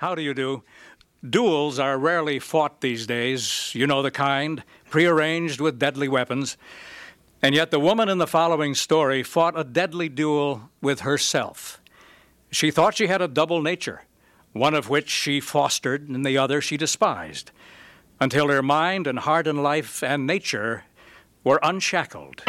How do you do? Duels are rarely fought these days, you know the kind, prearranged with deadly weapons. And yet the woman in the following story fought a deadly duel with herself. She thought she had a double nature, one of which she fostered and the other she despised, until her mind and heart and life and nature were unshackled.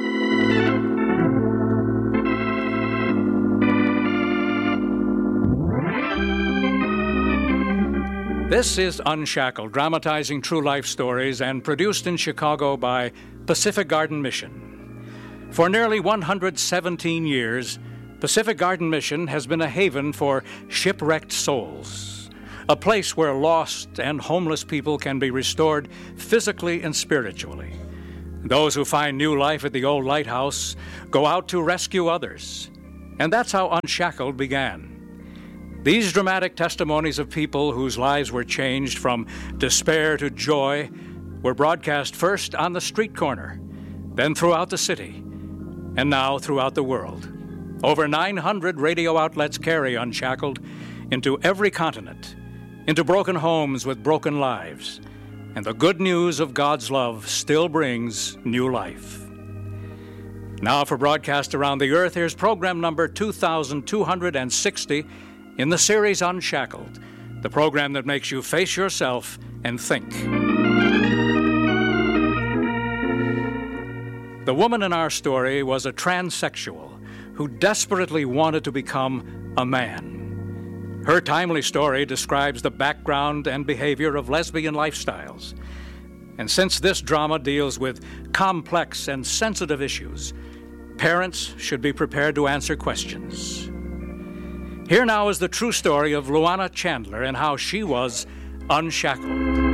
This is Unshackled, dramatizing true life stories and produced in Chicago by Pacific Garden Mission. For nearly 117 years, Pacific Garden Mission has been a haven for shipwrecked souls, a place where lost and homeless people can be restored physically and spiritually. Those who find new life at the old lighthouse go out to rescue others. And that's how Unshackled began. These dramatic testimonies of people whose lives were changed from despair to joy were broadcast first on the street corner, then throughout the city, and now throughout the world. Over 900 radio outlets carry Unshackled into every continent, into broken homes with broken lives, and the good news of God's love still brings new life. Now for broadcast around the earth, here's program number 2260 in the series Unshackled, the program that makes you face yourself and think. The woman in our story was a transsexual who desperately wanted to become a man. Her timely story describes the background and behavior of lesbian lifestyles. And since this drama deals with complex and sensitive issues, parents should be prepared to answer questions. Here now is the true story of Luana Chandler and how she was unshackled.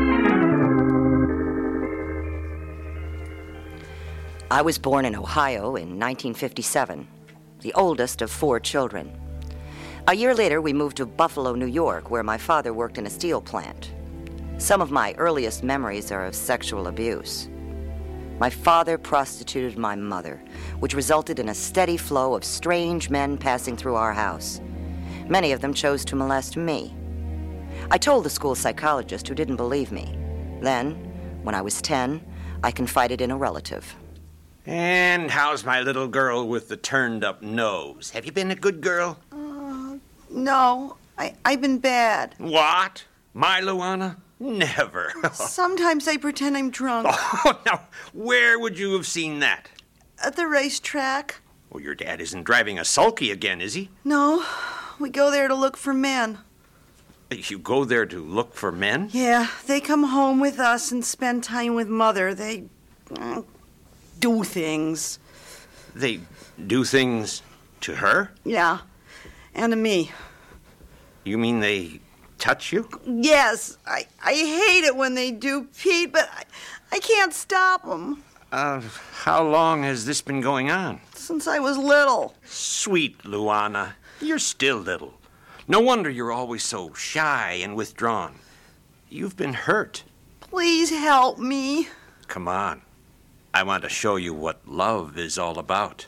I was born in Ohio in 1957, the oldest of 4 children. A year later, we moved to Buffalo, New York, where my father worked in a steel plant. Some of my earliest memories are of sexual abuse. My father prostituted my mother, which resulted in a steady flow of strange men passing through our house. Many of them chose to molest me. I told the school psychologist, who didn't believe me. Then, when I was 10, I confided in a relative. And how's my little girl with the turned-up nose? Have you been a good girl? No, I've been bad. What? My Luana? Never. Sometimes I pretend I'm drunk. Oh, now, where would you have seen that? At the racetrack. Well, your dad isn't driving a sulky again, is he? No, we go there to look for men. You go there to look for men? Yeah, they come home with us and spend time with Mother. They do things. They do things to her? Yeah, and to me. You mean they touch you? Yes, I hate it when they do, Pete, but I can't stop them. How long has this been going on? Since I was little. Sweet Luana, you're still little. No wonder you're always so shy and withdrawn. You've been hurt. Please help me. Come on. I want to show you what love is all about.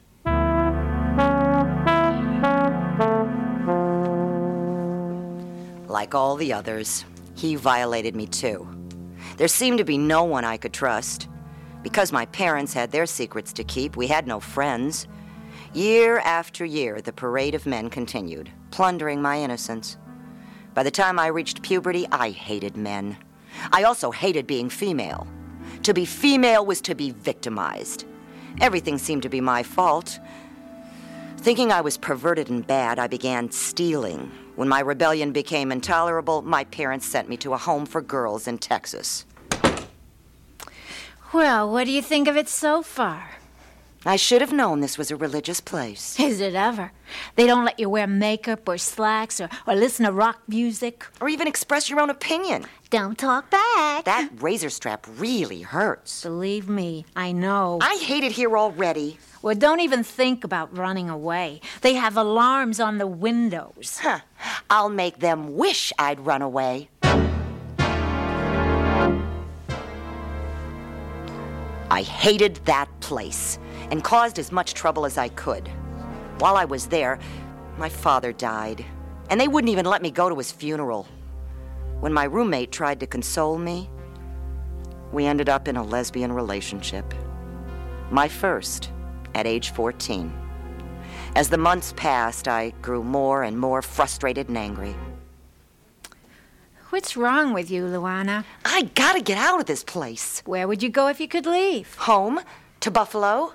Like all the others, he violated me too. There seemed to be no one I could trust. Because my parents had their secrets to keep, we had no friends. Year after year, the parade of men continued, plundering my innocence. By the time I reached puberty, I hated men. I also hated being female. To be female was to be victimized. Everything seemed to be my fault. Thinking I was perverted and bad, I began stealing. When my rebellion became intolerable, my parents sent me to a home for girls in Texas. Well, what do you think of it so far? I should have known this was a religious place. Is it ever? They don't let you wear makeup or slacks or listen to rock music. Or even express your own opinion. Don't talk back. That razor strap really hurts. Believe me, I know. I hate it here already. Well, don't even think about running away. They have alarms on the windows. Huh. I'll make them wish I'd run away. I hated that place and caused as much trouble as I could. While I was there, my father died, and they wouldn't even let me go to his funeral. When my roommate tried to console me, we ended up in a lesbian relationship. My first, at age 14. As the months passed, I grew more and more frustrated and angry. What's wrong with you, Luana? I gotta get out of this place. Where would you go if you could leave? Home? To Buffalo?